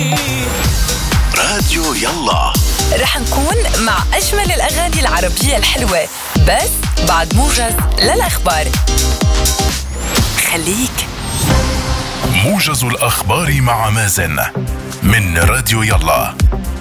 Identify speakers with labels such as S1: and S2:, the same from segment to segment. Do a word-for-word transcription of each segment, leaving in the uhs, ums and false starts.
S1: راديو يلا
S2: رح نكون مع أجمل الأغاني العربية الحلوة، بس بعد موجز للأخبار. خليك
S1: موجز الأخبار مع مازن من راديو يلا.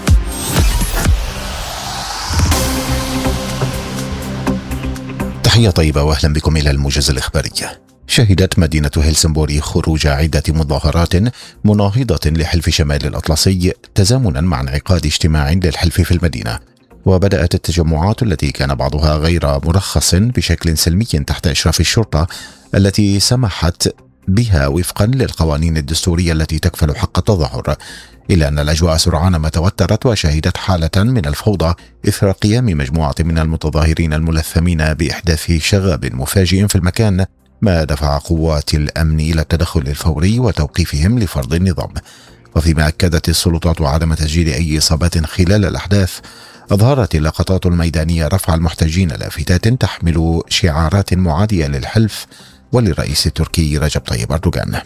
S3: تحية طيبة وأهلا بكم إلى الموجز الإخباري. شهدت مدينة هلسنبوري خروج عدة مظاهرات مناهضة لحلف شمال الأطلسي تزامنا مع انعقاد اجتماع للحلف في المدينة. وبدأت التجمعات التي كان بعضها غير مرخص بشكل سلمي تحت إشراف الشرطة التي سمحت بها وفقا للقوانين الدستورية التي تكفل حق التظاهر، إلا أن الأجواء سرعان ما توترت وشهدت حالة من الفوضى إثر قيام مجموعة من المتظاهرين الملثمين بإحداث شغب مفاجئ في المكان، ما دفع قوات الأمن إلى التدخل الفوري وتوقيفهم لفرض النظام. وفيما أكدت السلطات عدم تسجيل أي إصابات خلال الأحداث، أظهرت اللقطات الميدانية رفع المحتجين لافتات تحمل شعارات معادية للحلف وللرئيس التركي رجب طيب أردوغان.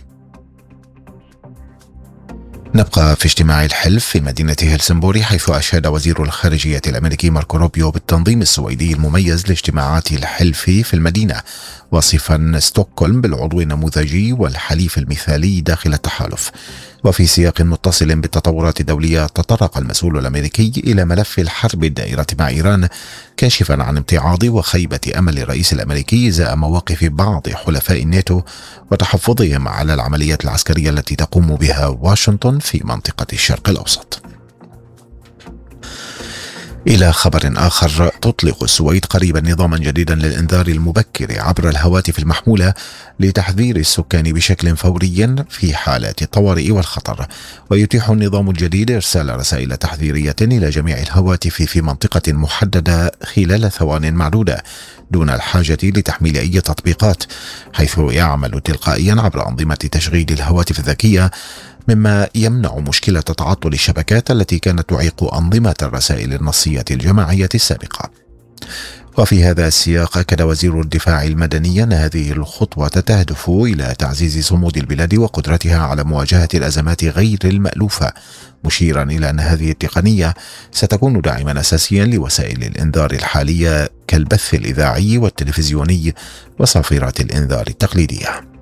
S3: نبقى في اجتماع الحلف في مدينة هلسنبوري، حيث أشاد وزير الخارجية الأمريكي ماركو روبيو بالتنظيم السويدي المميز لاجتماعات الحلف في المدينة، وصفا ستوكهولم بالعضو النموذجي والحليف المثالي داخل التحالف. وفي سياق متصل بالتطورات الدولية، تطرق المسؤول الأمريكي إلى ملف الحرب الدائرة مع إيران، كاشفا عن امتعاض وخيبة أمل الرئيس الأمريكي إزاء مواقف بعض حلفاء الناتو وتحفظهم على العمليات العسكرية التي تقوم بها واشنطن في منطقة الشرق الأوسط. إلى خبر آخر، تطلق السويد قريبا نظاما جديدا للإنذار المبكر عبر الهواتف المحمولة لتحذير السكان بشكل فوري في حالات الطوارئ والخطر. ويتيح النظام الجديد إرسال رسائل تحذيرية إلى جميع الهواتف في منطقة محددة خلال ثوان معدودة دون الحاجة لتحميل أي تطبيقات، حيث يعمل تلقائيا عبر أنظمة تشغيل الهواتف الذكية، مما يمنع مشكلة تعطل الشبكات التي كانت تعيق أنظمة الرسائل النصية الجماعية السابقة. وفي هذا السياق، أكد وزير الدفاع المدني أن هذه الخطوة تهدف إلى تعزيز صمود البلاد وقدرتها على مواجهة الأزمات غير المألوفة، مشيرا إلى أن هذه التقنية ستكون داعما أساسيا لوسائل الإنذار الحالية كالبث الإذاعي والتلفزيوني وصافرات الإنذار التقليدية.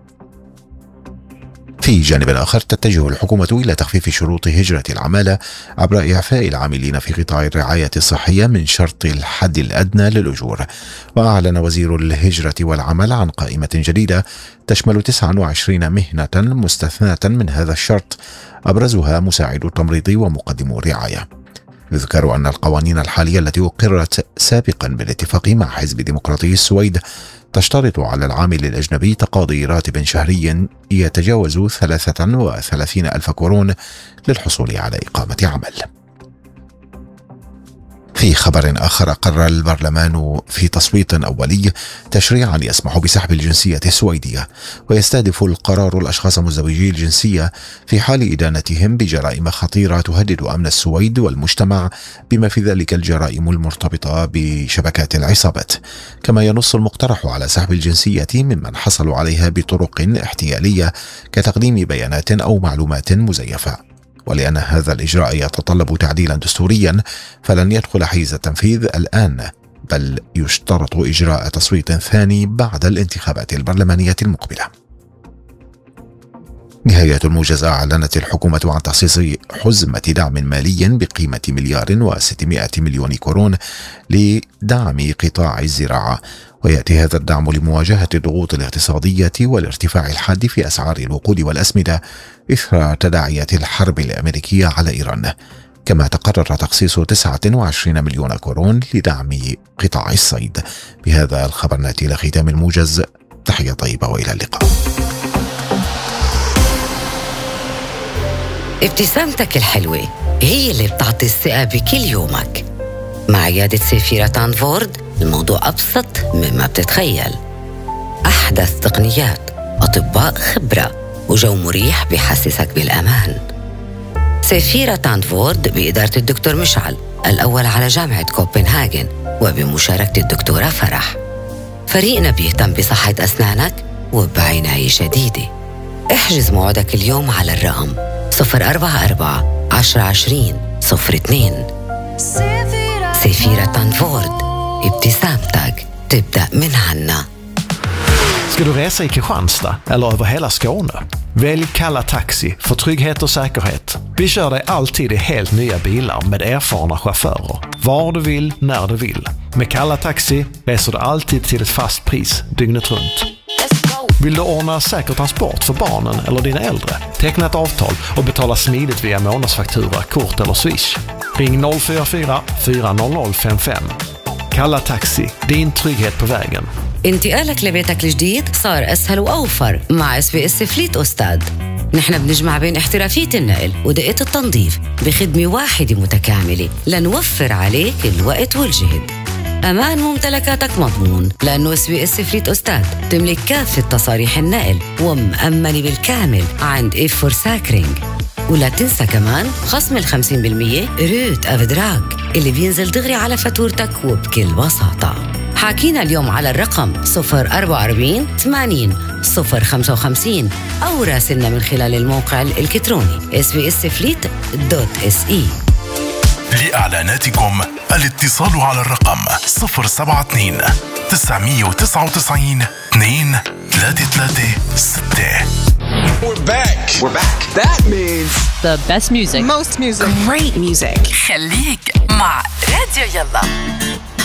S3: في جانب آخر، تتجه الحكومة إلى تخفيف شروط هجرة العمالة عبر إعفاء العاملين في قطاع الرعاية الصحية من شرط الحد الأدنى للأجور. وأعلن وزير الهجرة والعمل عن قائمة جديدة تشمل تسعة وعشرين مهنة مستثناة من هذا الشرط، أبرزها مساعد التمريض ومقدم الرعاية. يذكر أن القوانين الحالية التي أقرت سابقا بالاتفاق مع حزب ديمقراطي السويد تشترط على العامل الأجنبي تقاضي راتب شهري يتجاوز ثلاثة وثلاثين ألف كورون للحصول على إقامة عمل. في خبر آخر، أقر البرلمان في تصويت أولي تشريعا يسمح بسحب الجنسية السويدية، ويستهدف القرار الأشخاص مزدوجي الجنسية في حال إدانتهم بجرائم خطيرة تهدد أمن السويد والمجتمع، بما في ذلك الجرائم المرتبطة بشبكات العصابات. كما ينص المقترح على سحب الجنسية ممن حصلوا عليها بطرق احتيالية كتقديم بيانات أو معلومات مزيفة. ولأن هذا الإجراء يتطلب تعديلا دستوريا، فلن يدخل حيز التنفيذ الآن، بل يشترط إجراء تصويت ثاني بعد الانتخابات البرلمانية المقبلة. نهاية الموجز، أعلنت الحكومة عن تخصيص حزمة دعم مالي بقيمة مليار وستمائة مليون كورون لدعم قطاع الزراعة، ويأتي هذا الدعم لمواجهة الضغوط الاقتصادية والارتفاع الحاد في أسعار الوقود والأسمدة إثر تداعيات الحرب الأمريكية على إيران. كما تقرر تخصيص تسعة وعشرين مليون كورون لدعم قطاع الصيد. بهذا الخبر نأتي إلى ختام الموجز. تحية طيبة وإلى اللقاء.
S4: ابتسامتك الحلوة هي اللي بتعطي الثقة بكل يومك. مع عيادة سيفيرا تانفورد الموضوع أبسط مما بتتخيل. أحدث تقنيات، أطباء خبرة، وجو مريح بيحسسك بالأمان. سيفيرا تانفورد بإدارة الدكتور مشعل، الأول على جامعة كوبنهاجن، وبمشاركة الدكتورة فرح. فريقنا بيهتم بصحة أسنانك وبعناية شديدة. احجز موعدك اليوم على الرقم صفر أربعة أربعة عشرة عشرين صفر اثنين. سيفيرا تانفورد، ابتسامتك تبدأ من عنا.
S5: Ska du resa i Kristianstad eller över hela Skåne? Välj Kalla Taxi för trygghet och säkerhet. Vi kör dig alltid i helt nya bilar med erfarna chaufförer. Var du vill, när du vill. Med Kalla Taxi reser du alltid till ett fast pris dygnet runt. Vill du ordna säker transport för barnen eller dina äldre? Teckna ett avtal och betala smidigt via månadsfaktura, kort eller swish. Ring noll fyra fyra fyra noll noll fem fem. Kalla Taxi, din trygghet på vägen.
S4: انتقالك لبيتك الجديد صار أسهل وأوفر مع اس بي اس فليت أستاذ. نحن بنجمع بين احترافية النقل ودقة التنظيف بخدمة واحدة متكاملة لنوفر عليك الوقت والجهد. أمان ممتلكاتك مضمون لأنه اس بي اس فليت أستاذ تملك كافة تصاريح النقل ومأمنة بالكامل عند إف فور ساكرينج. ولا تنسى كمان خصم الخمسين بالمية روت أفدراك اللي بينزل دغري على فاتورتك وبكل بساطة. حاكينا اليوم على الرقم صفر أربعة أربعين ثمانين صفر خمسة وخمسين أو راسلنا من خلال الموقع الإلكتروني اس بي اس فليت دوت اس اي.
S1: لإعلاناتكم الاتصال على الرقم صفر سبعة اثنين تسعمية وتسعة وتسعين اثنين ثلاثة ثلاثة ستة.
S6: We're back. We're back. That means
S7: the best music.
S6: Most music.
S2: Great music. خليك مع راديو يلا.